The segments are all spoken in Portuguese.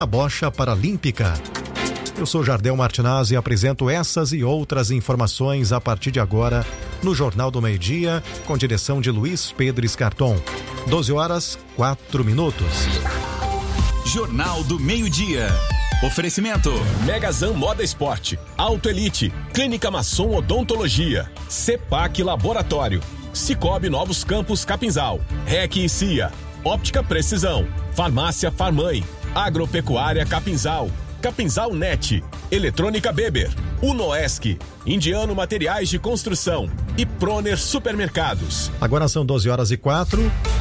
A bocha paralímpica. Eu sou Jardel Martinazzi e apresento essas e outras informações a partir de agora no Jornal do Meio-Dia, com direção de Luiz Pedro Escarton. 12h04. Jornal do Meio-Dia. Oferecimento: Megazan Moda Esporte, Auto Elite, Clínica Masson Odontologia, Cepac Laboratório, Cicobi Novos Campos Capinzal, REC e CIA, Óptica Precisão, Farmácia Farmãe, Agropecuária Capinzal, Capinzal Net, Eletrônica Beber, Unoesc, Indiano Materiais de Construção e Proner Supermercados. Agora são 12h04.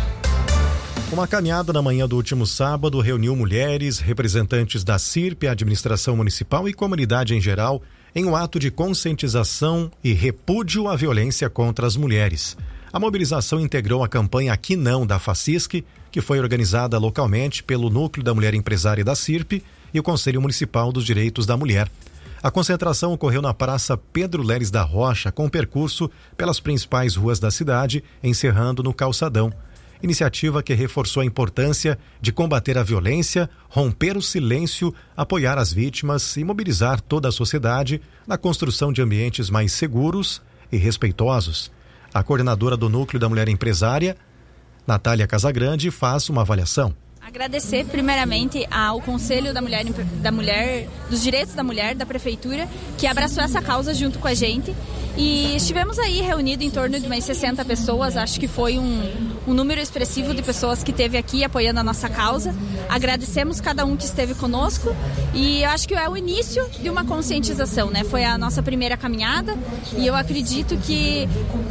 Uma caminhada na manhã do último sábado reuniu mulheres, representantes da CIRP, administração municipal e comunidade em geral, em um ato de conscientização e repúdio à violência contra as mulheres. A mobilização integrou a campanha Aqui Não, da FACISC, que foi organizada localmente pelo Núcleo da Mulher Empresária da CIRP e o Conselho Municipal dos Direitos da Mulher. A concentração ocorreu na Praça Pedro Leles da Rocha, com percurso pelas principais ruas da cidade, encerrando no Calçadão. Iniciativa que reforçou a importância de combater a violência, romper o silêncio, apoiar as vítimas e mobilizar toda a sociedade na construção de ambientes mais seguros e respeitosos. A coordenadora do Núcleo da Mulher Empresária, Natália Casagrande, faz uma avaliação. Agradecer primeiramente ao Conselho da Mulher, dos Direitos da Mulher, da Prefeitura, que abraçou essa causa junto com a gente. E estivemos aí reunidos em torno de umas 60 pessoas, acho que foi um número expressivo de pessoas que esteve aqui apoiando a nossa causa. Agradecemos cada um que esteve conosco e eu acho que é o início de uma conscientização, né? Foi a nossa primeira caminhada e eu acredito que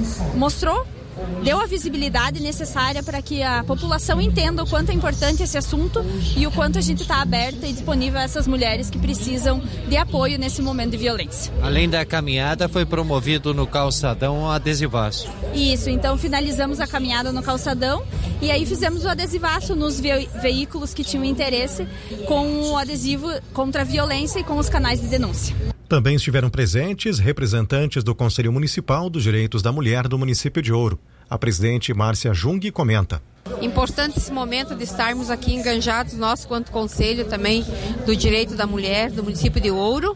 deu a visibilidade necessária para que a população entenda o quanto é importante esse assunto e o quanto a gente está aberta e disponível a essas mulheres que precisam de apoio nesse momento de violência. Além da caminhada, foi promovido no Calçadão um adesivaço. Isso, então finalizamos a caminhada no Calçadão e aí fizemos o adesivaço nos veículos que tinham interesse com o adesivo contra a violência e com os canais de denúncia. Também estiveram presentes representantes do Conselho Municipal dos Direitos da Mulher do município de Ouro. A presidente Márcia Jung comenta. Importante esse momento de estarmos aqui enganjados, nós quanto Conselho também do Direito da Mulher do município de Ouro.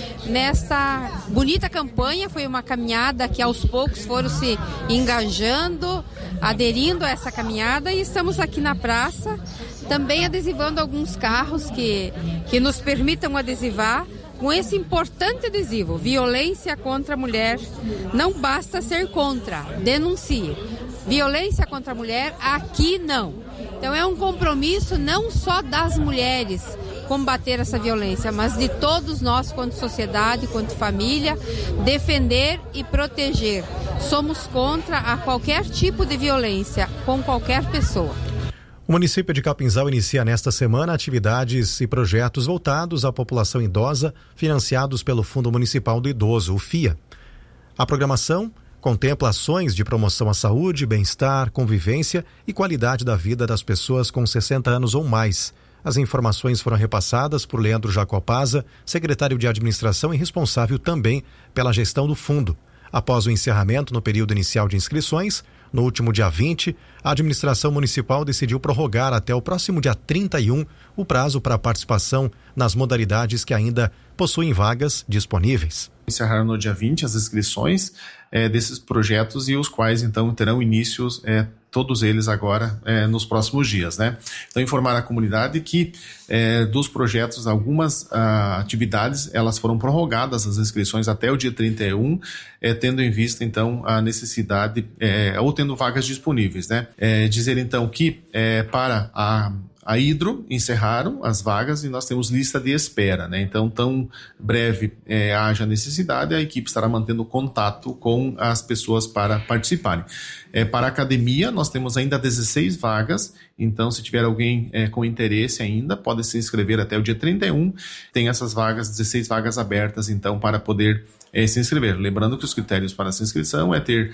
Nesta bonita campanha, foi uma caminhada que aos poucos foram se engajando, aderindo a essa caminhada e estamos aqui na praça, também adesivando alguns carros que nos permitam adesivar. Com esse importante adesivo, violência contra a mulher, não basta ser contra, denuncie. Violência contra a mulher, aqui não. Então é um compromisso não só das mulheres combater essa violência, mas de todos nós, quanto sociedade, quanto família, defender e proteger. Somos contra a qualquer tipo de violência, com qualquer pessoa. O município de Capinzal inicia nesta semana atividades e projetos voltados à população idosa, financiados pelo Fundo Municipal do Idoso, o FIA. A programação contempla ações de promoção à saúde, bem-estar, convivência e qualidade da vida das pessoas com 60 anos ou mais. As informações foram repassadas por Leandro Jacopaza, secretário de administração e responsável também pela gestão do fundo. Após o encerramento no período inicial de inscrições, no último dia 20, a administração municipal decidiu prorrogar até o próximo dia 31 o prazo para participação nas modalidades que ainda possuem vagas disponíveis. Encerraram no dia 20 as inscrições desses projetos e os quais então terão inícios todos eles agora nos próximos dias, né? Então informar a comunidade que dos projetos algumas atividades elas foram prorrogadas as inscrições até o dia 31, tendo em vista então a necessidade ou tendo vagas disponíveis, né? Dizer então que para a Hidro encerraram as vagas e nós temos lista de espera, né? Então, tão breve haja necessidade, a equipe estará mantendo contato com as pessoas para participarem. Para a academia, nós temos ainda 16 vagas, então se tiver alguém com interesse ainda, pode se inscrever até o dia 31. Tem essas vagas, 16 vagas abertas, então, para poder se inscrever. Lembrando que os critérios para essa inscrição é ter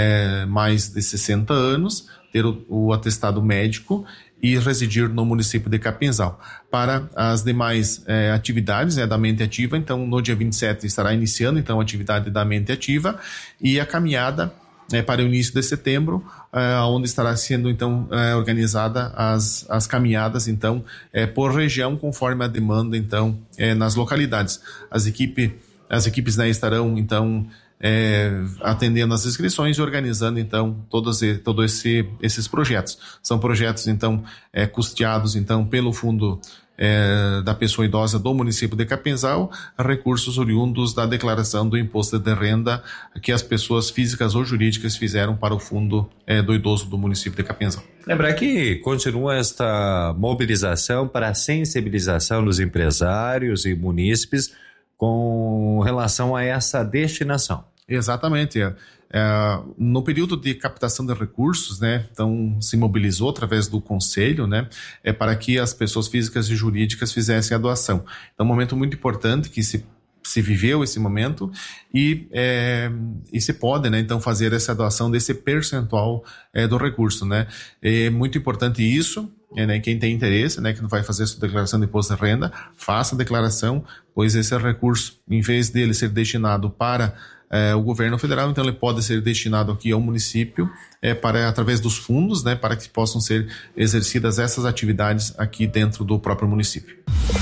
mais de 60 anos, ter o atestado médico e residir no município de Capinzal. Para as demais atividades da Mente Ativa, então no dia 27 estará iniciando então a atividade da Mente Ativa e a caminhada para o início de setembro, onde estará sendo então organizada as caminhadas então por região conforme a demanda então nas localidades. As equipes, né, estarão então atendendo as inscrições e organizando então todos esses projetos. São projetos então custeados então pelo fundo da pessoa idosa do município de Capinzal, recursos oriundos da declaração do imposto de renda que as pessoas físicas ou jurídicas fizeram para o fundo do idoso do município de Capinzal. Lembrar que continua esta mobilização para a sensibilização dos empresários e munícipes com relação a essa destinação. Exatamente. No período de captação de recursos, né, então se mobilizou através do conselho, né, para que as pessoas físicas e jurídicas fizessem a doação. Então, um momento muito importante que se viveu esse momento e se pode, né, então fazer essa doação desse percentual do recurso, né. É muito importante isso. Né, quem tem interesse, né, que não vai fazer sua declaração de imposto de renda, faça a declaração, pois esse recurso, em vez dele ser destinado para o governo federal, então ele pode ser destinado aqui ao município através dos fundos, né, para que possam ser exercidas essas atividades aqui dentro do próprio município.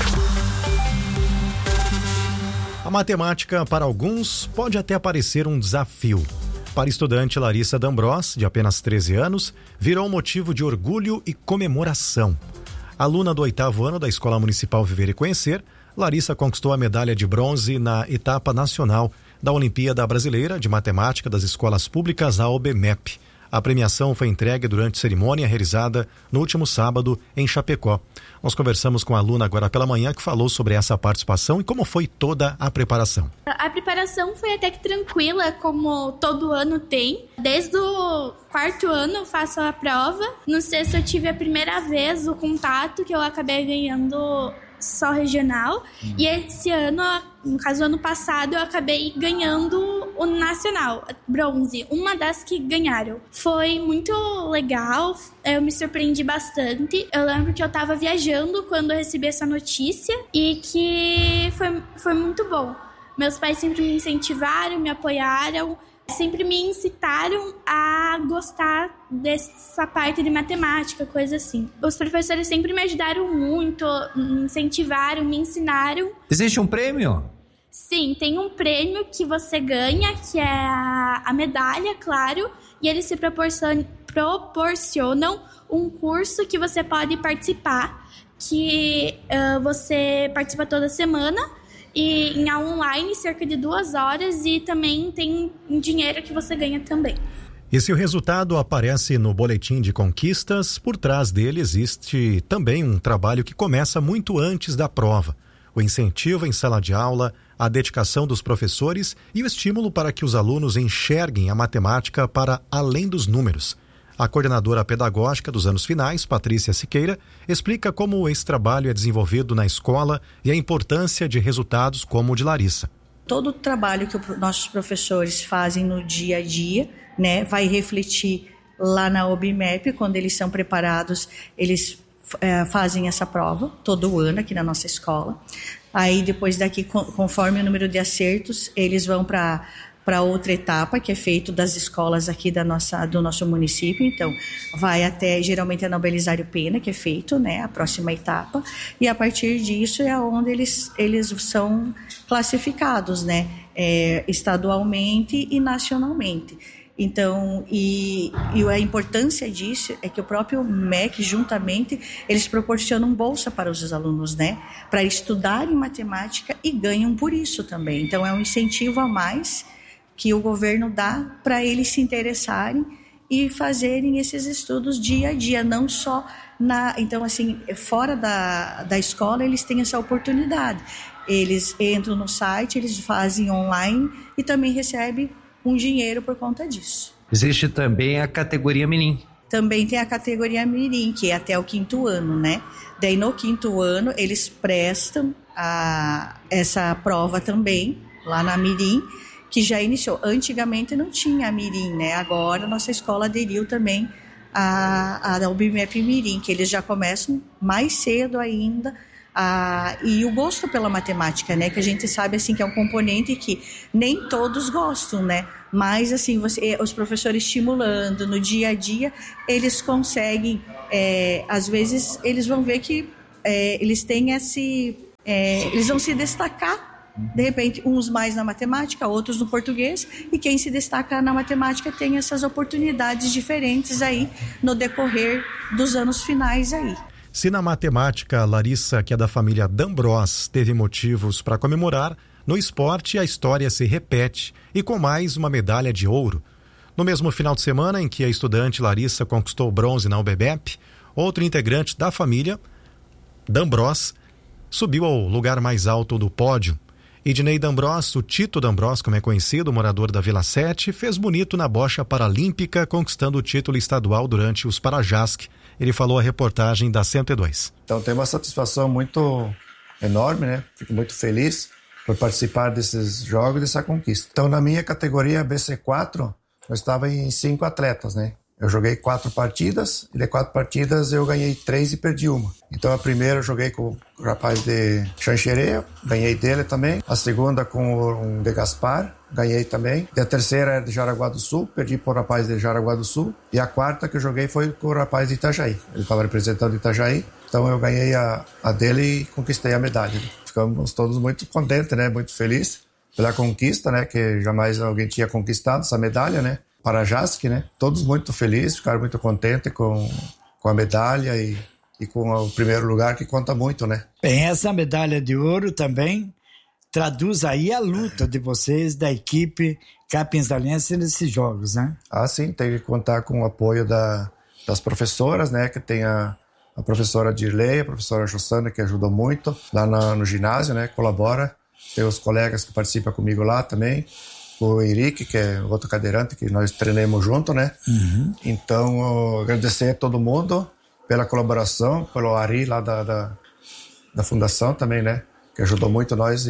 A matemática, para alguns, pode até parecer um desafio. Para a estudante Larissa D'Ambros, de apenas 13 anos, virou um motivo de orgulho e comemoração. Aluna do 8º ano da Escola Municipal Viver e Conhecer, Larissa conquistou a medalha de bronze na etapa nacional da Olimpíada Brasileira de Matemática das Escolas Públicas, a OBMEP. A premiação foi entregue durante cerimônia realizada no último sábado em Chapecó. Nós conversamos com a aluna agora pela manhã que falou sobre essa participação e como foi toda a preparação. A preparação foi até que tranquila, como todo ano tem. Desde o 4º ano eu faço a prova. No 6º eu tive a primeira vez o contato, que eu acabei ganhando só regional. E esse ano, no caso ano passado, eu acabei ganhando o nacional, bronze, uma das que ganharam. Foi muito legal, eu me surpreendi bastante. Eu lembro que eu tava viajando quando eu recebi essa notícia e que foi muito bom. Meus pais sempre me incentivaram, me apoiaram, sempre me incitaram a gostar dessa parte de matemática, coisa assim. Os professores sempre me ajudaram muito, me incentivaram, me ensinaram. Existe um prêmio? Sim, tem um prêmio que você ganha, que é a medalha, claro, e eles se proporcionam um curso que você pode participar, que você participa toda semana, e em online, cerca de 2 horas, e também tem dinheiro que você ganha também. E se o resultado aparece no boletim de conquistas, por trás dele existe também um trabalho que começa muito antes da prova. O incentivo em sala de aula, a dedicação dos professores e o estímulo para que os alunos enxerguem a matemática para além dos números. A coordenadora pedagógica dos anos finais, Patrícia Siqueira, explica como esse trabalho é desenvolvido na escola e a importância de resultados como o de Larissa. Todo o trabalho que os nossos professores fazem no dia a dia, né, vai refletir lá na OBMEP. Quando eles são preparados, eles fazem essa prova todo ano aqui na nossa escola. Aí depois daqui, conforme o número de acertos, eles vão para outra etapa, que é feito das escolas aqui do nosso município. Então, vai até, geralmente, a Nobelisário Pena, que é feito, né, a próxima etapa, e a partir disso é onde eles são classificados, né, estadualmente e nacionalmente. Então, e a importância disso é que o próprio MEC, juntamente, eles proporcionam bolsa para os alunos, né, para estudarem matemática e ganham por isso também. Então, é um incentivo a mais que o governo dá para eles se interessarem e fazerem esses estudos dia a dia, não só então, assim, fora da escola eles têm essa oportunidade. Eles entram no site, eles fazem online e também recebem um dinheiro por conta disso. Existe também a categoria Mirim. Também tem a categoria Mirim, que é até o 5º ano, né? Daí no 5º ano eles prestam essa prova também, lá na Mirim, que já iniciou. Antigamente não tinha a Mirim, né? Agora a nossa escola aderiu também à OBMEP Mirim, que eles já começam mais cedo ainda E o gosto pela matemática, né? Que a gente sabe, assim, que é um componente que nem todos gostam, né? Mas, assim, os professores estimulando no dia a dia, eles conseguem, às vezes, eles vão ver que eles têm eles vão se destacar, de repente, uns mais na matemática, outros no português, e quem se destaca na matemática tem essas oportunidades diferentes aí no decorrer dos anos finais aí. Se na matemática, Larissa, que é da família D'Ambros, teve motivos para comemorar, no esporte a história se repete e com mais uma medalha de ouro. No mesmo final de semana em que a estudante Larissa conquistou bronze na UBMEP, outro integrante da família, D'Ambros, subiu ao lugar mais alto do pódio. Ednei D'Ambros, o Tito D'Ambros, como é conhecido, morador da Vila 7, fez bonito na bocha paralímpica, conquistando o título estadual durante os Parajask. Ele falou à reportagem da 102. Então tem uma satisfação muito enorme, né? Fico muito feliz por participar desses jogos, dessa conquista. Então na minha categoria BC4, eu estava em 5 atletas, né? Eu joguei 4 partidas, e de 4 partidas eu ganhei 3 e perdi uma. Então a primeira eu joguei com o rapaz de Xanxerê, ganhei dele também. A segunda com o de Gaspar, ganhei também. E a terceira era de Jaraguá do Sul, perdi para o rapaz de Jaraguá do Sul. E a quarta que eu joguei foi com o rapaz de Itajaí. Ele estava representando Itajaí, então eu ganhei a dele e conquistei a medalha. Ficamos todos muito contentes, né? Muito felizes pela conquista, né? Que jamais alguém tinha conquistado essa medalha, né? Parajask, né? Todos muito felizes, ficaram muito contentes com a medalha e com o primeiro lugar, que conta muito, né? Bem, essa medalha de ouro também traduz aí a luta de vocês, da equipe Capinzalense nesses jogos, né? Ah, sim, tem que contar com o apoio das professoras, né? Que tem a professora Dirley, a professora Jossana, que ajudou muito lá no ginásio, né? Colabora. Tem os colegas que participam comigo lá também. O Henrique, que é outro cadeirante que nós treinamos junto, né? Uhum. Então, agradecer a todo mundo pela colaboração, pelo Ari lá da fundação também, né? Que ajudou muito nós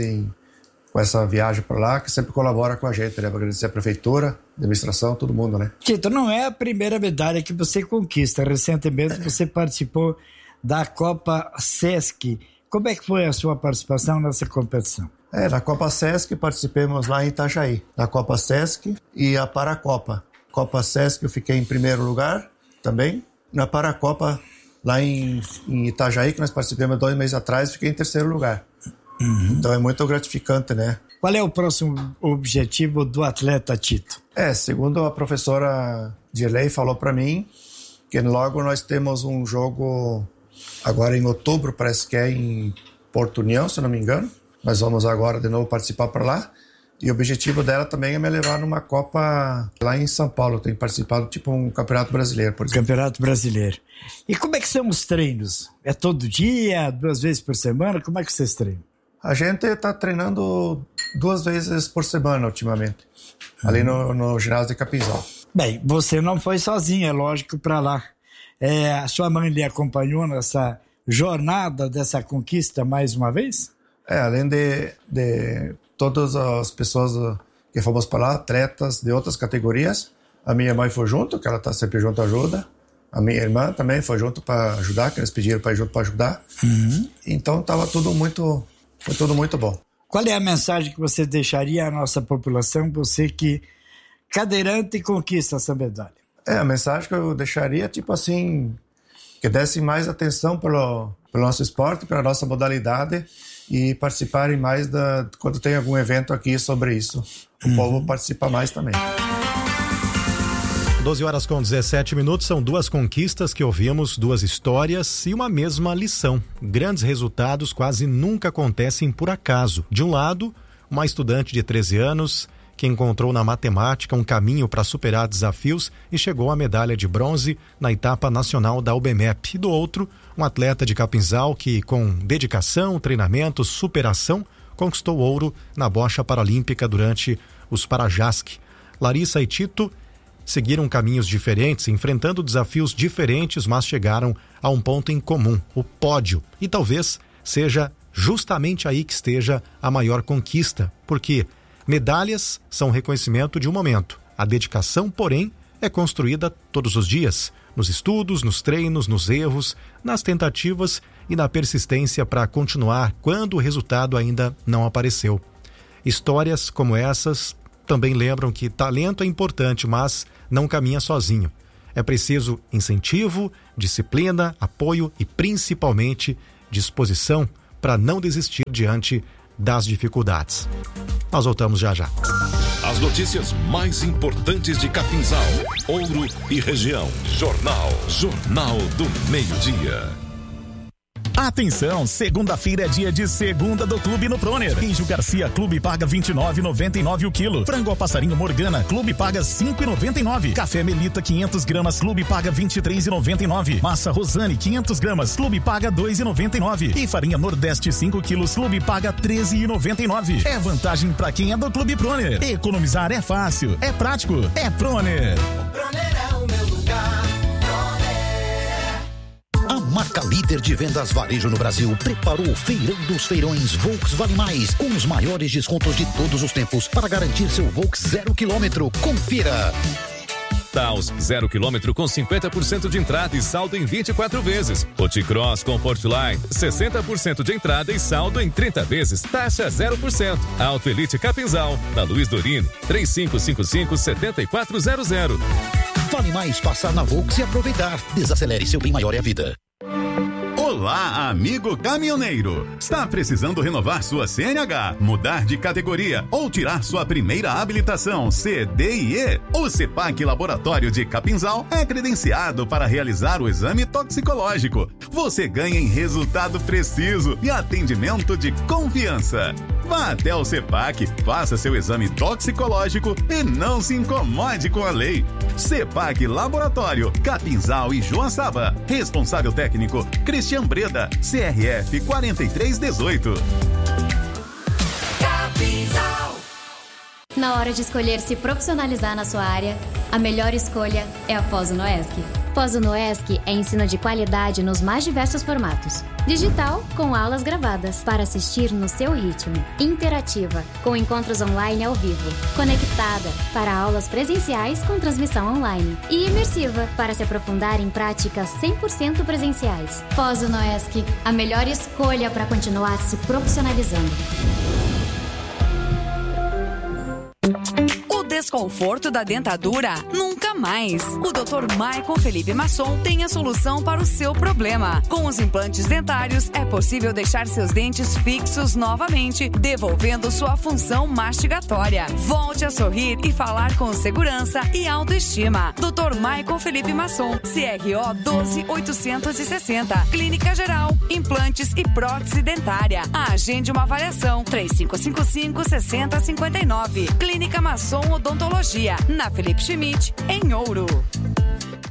com essa viagem para lá, que sempre colabora com a gente, né? Agradecer a prefeitura, a administração, todo mundo, né? Tito, não é a primeira medalha que você conquista. Recentemente você participou da Copa Sesc. Como é que foi a sua participação nessa competição? Na Copa Sesc participamos lá em Itajaí. Na Copa Sesc e a Paracopa. Copa Sesc eu fiquei em primeiro lugar também. Na Paracopa, lá em Itajaí, que nós participamos 2 meses atrás, fiquei em terceiro lugar. Uhum. Então é muito gratificante, né? Qual é o próximo objetivo do atleta Tito? Segundo a professora Dirley falou para mim, que logo nós temos um jogo agora em outubro, parece que é em Porto União, se não me engano. Nós vamos agora de novo participar para lá. E o objetivo dela também é me levar numa Copa lá em São Paulo. Eu tenho participado tipo um Campeonato Brasileiro, por exemplo. Campeonato Brasileiro. E como é que são os treinos? É todo dia, 2 vezes por semana? Como é que vocês treinam? A gente está treinando 2 vezes por semana ultimamente. Ali no ginásio de Capinzal. Bem, você não foi sozinho, é lógico, para lá. A sua mãe lhe acompanhou nessa jornada dessa conquista mais uma vez? Além de todas as pessoas que fomos para lá, atletas de outras categorias, a minha mãe foi junto, que ela está sempre junto, ajuda. A minha irmã também foi junto para ajudar, que eles pediram para ir junto para ajudar. Uhum. Então foi tudo muito bom. Qual é a mensagem que você deixaria à nossa população, você que cadeirante conquista essa medalha? A mensagem que eu deixaria, tipo assim, que desse mais atenção pelo nosso esporte, pela nossa modalidade, e participarem mais quando tem algum evento aqui sobre isso. O povo participa mais também. 12h17, são 2 conquistas que ouvimos, 2 histórias e uma mesma lição. Grandes resultados quase nunca acontecem por acaso. De um lado, uma estudante de 13 anos que encontrou na matemática um caminho para superar desafios e chegou à medalha de bronze na etapa nacional da UBMEP. E do outro, um atleta de Capinzal que, com dedicação, treinamento, superação, conquistou ouro na bocha paralímpica durante os Parajask. Larissa e Tito seguiram caminhos diferentes, enfrentando desafios diferentes, mas chegaram a um ponto em comum, o pódio. E talvez seja justamente aí que esteja a maior conquista, porque medalhas são reconhecimento de um momento. A dedicação, porém, é construída todos os dias, nos estudos, nos treinos, nos erros, nas tentativas e na persistência para continuar quando o resultado ainda não apareceu. Histórias como essas também lembram que talento é importante, mas não caminha sozinho. É preciso incentivo, disciplina, apoio e principalmente disposição para não desistir diante das dificuldades. Nós voltamos já já. As notícias mais importantes de Capinzal, Ouro e região. Jornal do Meio-Dia. Atenção, segunda-feira é dia de segunda do Clube no Proner. Queijo Garcia Clube paga R$ 29,99 o quilo. Frango ao passarinho Morgana Clube paga R$ 5,99. Café Melita 500 gramas Clube paga R$ 23,99. Massa Rosane 500 gramas Clube paga R$ 2,99. E farinha Nordeste 5 quilos Clube paga R$ 13,99. É vantagem para quem é do Clube Proner. Economizar é fácil, é prático, é Proner. Proner é o meu lugar. A marca líder de vendas varejo no Brasil preparou o Feirão dos Feirões Volks Vale Mais, com os maiores descontos de todos os tempos para garantir seu Volks 0 km. Confira! Taos 0 km com 50% de entrada e saldo em 24 vezes. Oticross Comfortline 60% de entrada e saldo em 30 vezes. Taxa 0%. Auto Elite Capinzal, na Luiz Dorine 3555-7400. Vale mais passar na Volks e aproveitar. Desacelere, seu bem maior é a vida. Olá, amigo caminhoneiro! Está precisando renovar sua CNH, mudar de categoria ou tirar sua primeira habilitação C, D e E? O CEPAC Laboratório de Capinzal é credenciado para realizar o exame toxicológico. Você ganha em resultado preciso e atendimento de confiança. Vá até o CEPAC, faça seu exame toxicológico e não se incomode com a lei. CEPAC Laboratório, Capinzal e Joaçaba. Responsável técnico, Cristian Breda, CRF 4318. Capinzal. Na hora de escolher se profissionalizar na sua área, a melhor escolha é a Pós-Unoesc. Pós-Unoesc é ensino de qualidade nos mais diversos formatos. Digital, com aulas gravadas, para assistir no seu ritmo. Interativa, com encontros online ao vivo. Conectada, para aulas presenciais com transmissão online. E imersiva, para se aprofundar em práticas 100% presenciais. Pós-Unoesc, a melhor escolha para continuar se profissionalizando. Desconforto da dentadura? Nunca mais! O Dr. Maicon Felipe Masson tem a solução para o seu problema. Com os implantes dentários, é possível deixar seus dentes fixos novamente, devolvendo sua função mastigatória. Volte a sorrir e falar com segurança e autoestima. Dr. Maicon Felipe Masson, CRO 12860. Clínica Geral, implantes e prótese dentária. Agende uma avaliação. 3555-6059. Clínica Masson Odontologia, na Felipe Schmidt, em Ouro.